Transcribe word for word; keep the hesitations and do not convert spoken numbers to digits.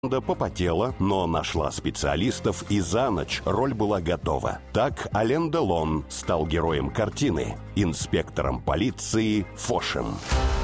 Команда попотела, но нашла специалистов, и за ночь роль была готова. Так Ален Делон стал героем картины, инспектором полиции Фошем.